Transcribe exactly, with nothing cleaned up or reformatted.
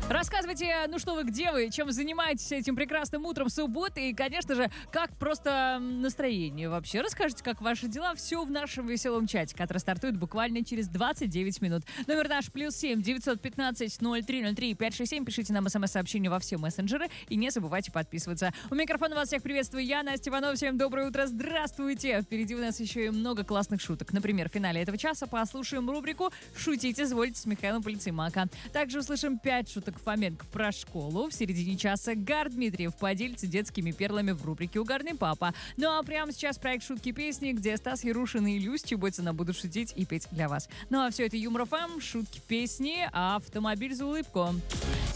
Рассказывайте, ну что вы, где вы, чем занимаетесь этим прекрасным утром субботы и, конечно же, как просто настроение вообще. Расскажите, как ваши дела, все в нашем веселом чате, который стартует буквально через двадцать девять минут. Номер наш плюс семь девятьсот пятнадцать ноль три ноль три пять шесть семь. Пишите нам смс-сообщение во все мессенджеры и не забывайте подписываться. У микрофона вас всех приветствую я, Настя Иванова. Всем доброе утро, здравствуйте. Впереди у нас еще и много классных шуток. Например, в финале этого часа послушаем рубрику «Шутите, извольте» с Михаилом Полицеймака. Также услышим пять шуток Фоменко про школу. В середине часа Гар Дмитриев поделится детскими перлами в рубрике «Угарный папа». Ну а прямо сейчас проект «Шутки-песни», где Стас Ярушин и Илюс Чеботина будут шутить и петь для вас. Ну а все это Юмор ФМ, шутки-песни, автомобиль за улыбку.